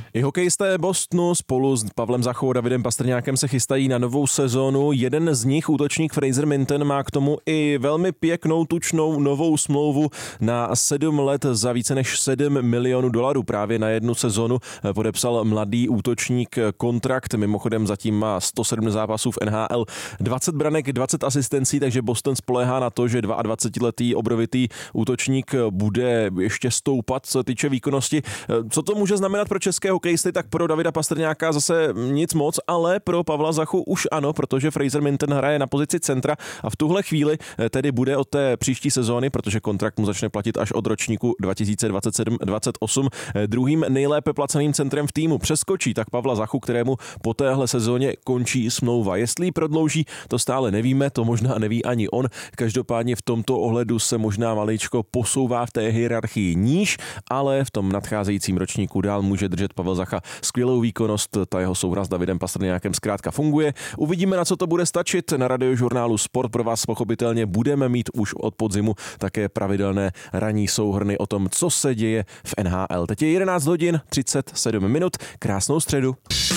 I hokejisté Bostonu spolu s Pavlem Zachou a Davidem Pastrňákem se chystají na novou sezónu. Jeden z nich, útočník Fraser Minten, má k tomu i velmi pěknou, tučnou novou smlouvu na 7 let za více než $7 milionů. Právě na jednu sezónu podepsal mladý útočník kontrakt. Mimochodem zatím má 107 zápasů v NHL, 20 branek, 20 asistencí, takže Boston spoléhá na to, že 22letý obrovitý útočník bude ještě stoupat, co týče výkonnosti. Co to může znamenat pro české hokejisty, tak pro Davida Pastrňáka zase nic moc, ale pro Pavla Zachu už ano, protože Fraser Minten hraje na pozici centra a v tuhle chvíli tedy bude od té příští sezóny, protože kontrakt mu začne platit až od ročníku 2027-28, druhým nejlépe placeným centrem v týmu. Přeskočí tak Pavla Zachu, kterému po téhle sezóně končí smlouva. Jestli ji prodlouží, to stále nevíme, to možná neví ani on. Každopádně v tomto ohledu se možná maličko posouvá v té hierarchii níž, ale v tom nadcházejícím ročníku dál může držet Pavel Zacha skvělou výkonnost. Ta jeho souhra s Davidem Pastrňákem zkrátka funguje. Uvidíme, na co to bude stačit. Na Radiožurnálu Sport pro vás pochopitelně budeme mít už od podzimu také pravidelné ranní souhrny o tom, co se děje v NHL. Teď je 11 hodin 37 minut. Krásnou středu.